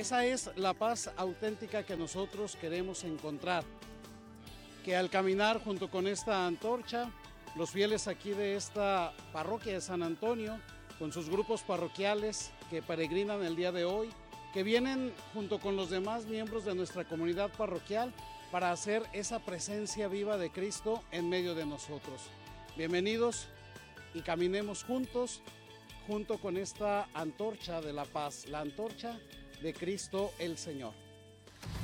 Esa es la paz auténtica que nosotros queremos encontrar, que al caminar junto con esta antorcha, los fieles aquí de esta parroquia de San Antonio, con sus grupos parroquiales que peregrinan el día de hoy, que vienen junto con los demás miembros de nuestra comunidad parroquial para hacer esa presencia viva de Cristo en medio de nosotros. Bienvenidos y caminemos juntos, junto con esta antorcha de la paz, la antorcha de Cristo el Señor.